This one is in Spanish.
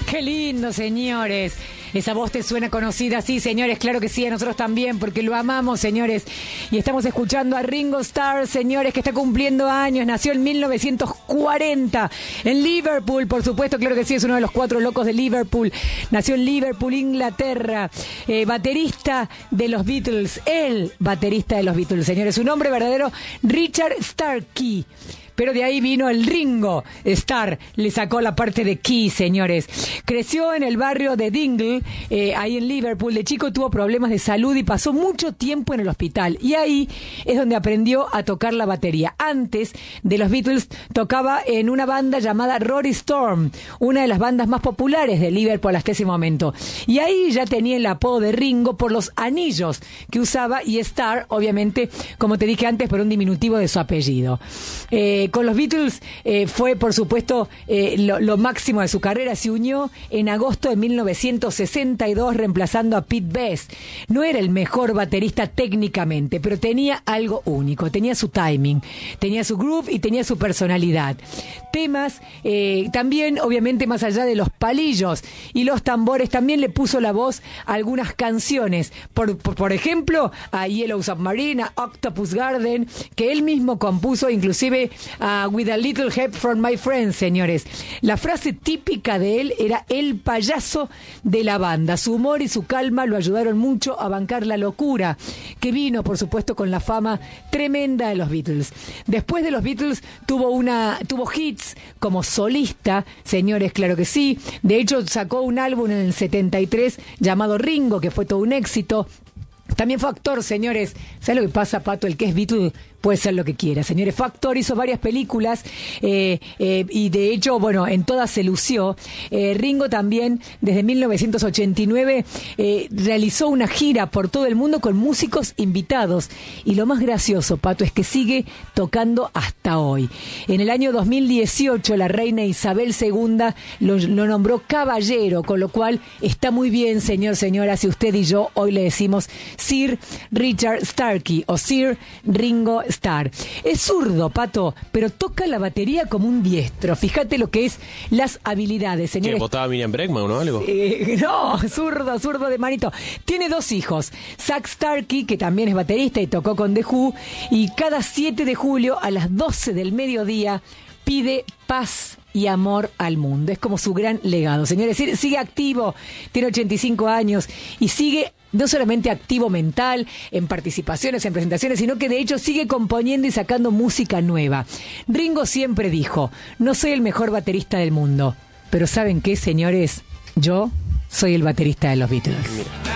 Qué lindo, señores. Esa voz te suena conocida, sí, señores, claro que sí, a nosotros también, porque lo amamos, señores. Y estamos escuchando a Ringo Starr, señores, que está cumpliendo años. Nació en 1940 en Liverpool, por supuesto, claro que sí, es uno de los 4 locos de Liverpool. Nació en Liverpool, Inglaterra. Baterista de los Beatles, el baterista de los Beatles, señores. Su nombre verdadero, Richard Starkey. Pero de ahí vino el Ringo Starr, le sacó la parte de Key, señores. Creció en el barrio de Dingle, ahí en Liverpool. De chico tuvo problemas de salud y pasó mucho tiempo en el hospital. Y ahí es donde aprendió a tocar la batería. Antes de los Beatles tocaba en una banda llamada Rory Storm, una de las bandas más populares de Liverpool hasta ese momento. Y ahí ya tenía el apodo de Ringo por los anillos que usaba, y Starr, obviamente, como te dije antes, por un diminutivo de su apellido. Con los Beatles fue, por supuesto, lo máximo de su carrera. Se unió en agosto de 1962 reemplazando a Pete Best. No era el mejor baterista técnicamente, pero tenía algo único. Tenía su timing, tenía su groove y tenía su personalidad. Temas, también, obviamente, más allá de los palillos y los tambores, también le puso la voz a algunas canciones. Por ejemplo, a Yellow Submarine, a Octopus Garden, que él mismo compuso, inclusive With a Little Help from My Friends, señores. La frase típica de él era el payaso de la banda. Su humor y su calma lo ayudaron mucho a bancar la locura que vino, por supuesto, con la fama tremenda de los Beatles. Después de los Beatles tuvo hits como solista, señores, claro que sí. De hecho, sacó un álbum en el 73 llamado Ringo, que fue todo un éxito. También fue actor, señores. ¿Sabes lo que pasa, Pato? El que es Beatle puede ser lo que quiera, señores. Fue actor, hizo varias películas y de hecho, bueno, en todas se lució. Ringo también, desde 1989, realizó una gira por todo el mundo con músicos invitados. Y lo más gracioso, Pato, es que sigue tocando hasta hoy. En el año 2018, la reina Isabel II lo nombró caballero, con lo cual está muy bien, señora, si usted y yo hoy le decimos Sir Richard Starkey o Sir Ringo Starr. Es zurdo, Pato, pero toca la batería como un diestro. Fíjate lo que es las habilidades, señores. ¿Qué, votaba Miriam Bregman o no algo? No, zurdo de manito. Tiene 2 hijos. Zach Starkey, que también es baterista y tocó con The Who, y cada 7 de julio a las 12 del mediodía pide paz y amor al mundo. Es como su gran legado, señores. Sigue activo, tiene 85 años y sigue no solamente activo mental, en participaciones, en presentaciones, sino que de hecho sigue componiendo y sacando música nueva. Ringo siempre dijo: no soy el mejor baterista del mundo, pero ¿saben qué, señores? Yo soy el baterista de los Beatles. Mira.